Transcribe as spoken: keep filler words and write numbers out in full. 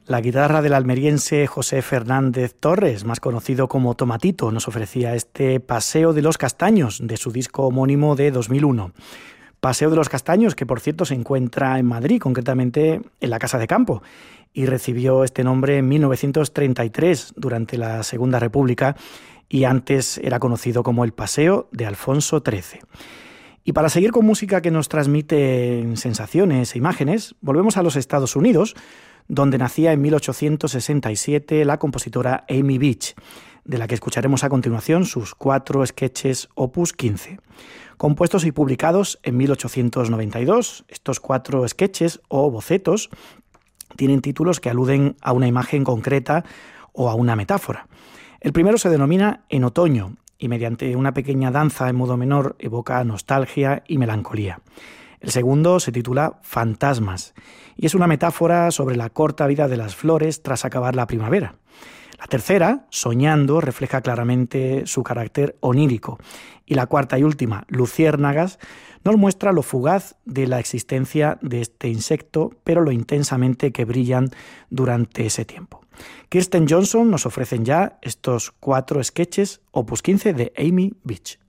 La guitarra del almeriense José Fernández Torres, más conocido como Tomatito, nos ofrecía este Paseo de los Castaños de su disco homónimo de dos mil uno. Paseo de los Castaños, que por cierto se encuentra en Madrid, concretamente en la Casa de Campo, y recibió este nombre en mil novecientos treinta y tres, durante la Segunda República, y antes era conocido como el Paseo de Alfonso trece. Y para seguir con música que nos transmite sensaciones e imágenes, volvemos a los Estados Unidos, donde nacía en mil ochocientos sesenta y siete la compositora Amy Beach, de la que escucharemos a continuación sus cuatro sketches opus quince. Compuestos y publicados en mil ochocientos noventa y dos, estos cuatro sketches o bocetos tienen títulos que aluden a una imagen concreta o a una metáfora. El primero se denomina En otoño y mediante una pequeña danza en modo menor evoca nostalgia y melancolía. El segundo se titula Fantasmas y es una metáfora sobre la corta vida de las flores tras acabar la primavera. La tercera, Soñando, refleja claramente su carácter onírico. Y la cuarta y última, Luciérnagas, nos muestra lo fugaz de la existencia de este insecto, pero lo intensamente que brillan durante ese tiempo. Kirsten Johnson nos ofrecen ya estos cuatro sketches opus quince de Amy Beach.